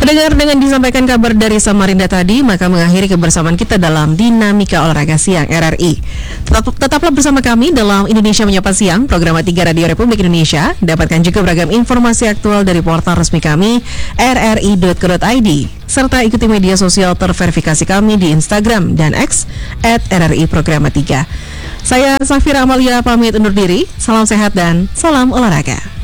Pendengar, dengan disampaikan kabar dari Samarinda tadi, maka mengakhiri kebersamaan kita dalam Dinamika Olahraga Siang RRI. Tetaplah bersama kami dalam Indonesia Menyapa Siang, program 3 Radio Republik Indonesia. Dapatkan juga beragam informasi aktual dari portal resmi kami, rri.co.id. Serta ikuti media sosial terverifikasi kami di Instagram dan X @RRI Programa 3. Saya Safira Amalia pamit undur diri. Salam sehat dan salam olahraga.